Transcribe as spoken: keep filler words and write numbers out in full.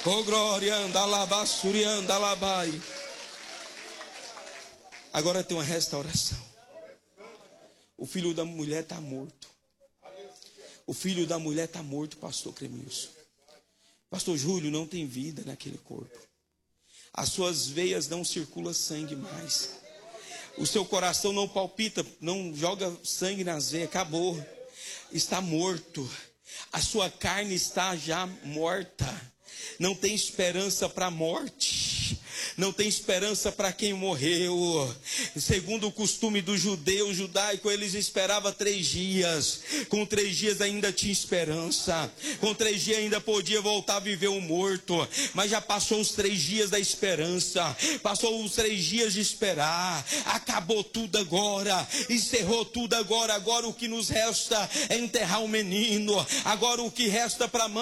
Oh glória, anda lá, surianda lá, vai. Agora tem uma restauração. O filho da mulher está morto. O filho da mulher está morto, pastor Cremilson. Pastor Júlio, não tem vida naquele corpo. As suas veias não circula sangue mais. O seu coração não palpita, não joga sangue nas veias. Acabou. Está morto. A sua carne está já morta. Não tem esperança para a morte. Não tem esperança para quem morreu. Segundo o costume do judeu judaico, eles esperavam três dias. Com três dias ainda tinha esperança. Com três dias ainda podia voltar a viver o morto. Mas já passou os três dias da esperança. Passou os três dias de esperar. Acabou tudo agora. Encerrou tudo agora. Agora o que nos resta é enterrar o menino. Agora o que resta para a mãe